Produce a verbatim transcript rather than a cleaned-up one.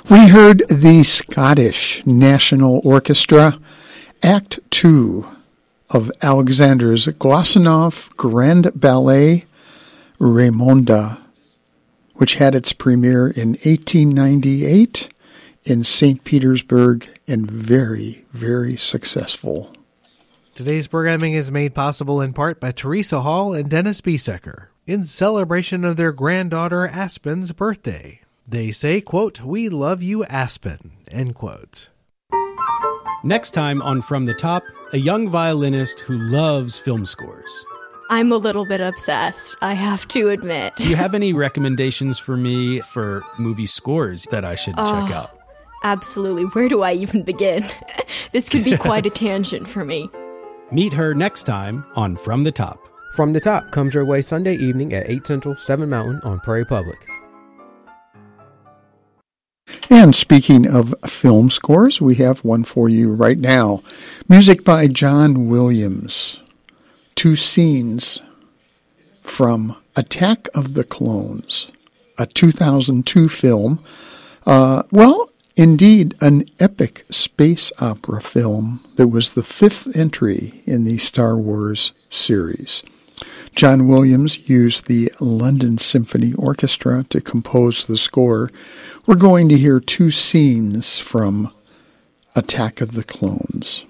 We heard the Scottish National Orchestra, Act Two of Alexander's Glossinov Grand Ballet, Raymonda, which had its premiere in eighteen ninety-eight in Saint Petersburg and very, very successful. Today's programming is made possible in part by Teresa Hall and Dennis Biesecker in celebration of their granddaughter Aspen's birthday. They say, quote, "We love you, Aspen," end quote. Next time on From the Top, a young violinist who loves film scores. I'm a little bit obsessed, I have to admit. Do you have any recommendations for me for movie scores that I should oh, check out? Absolutely. Where do I even begin? This could be quite a tangent for me. Meet her next time on From the Top. From the Top comes your way Sunday evening at eight Central, seven Mountain on Prairie Public. And speaking of film scores, we have one for you right now. Music by John Williams. Two scenes from Attack of the Clones, a two thousand two film. Uh, well, indeed, an epic space opera film that was the fifth entry in the Star Wars series. John Williams used the London Symphony Orchestra to compose the score. We're going to hear two scenes from Attack of the Clones.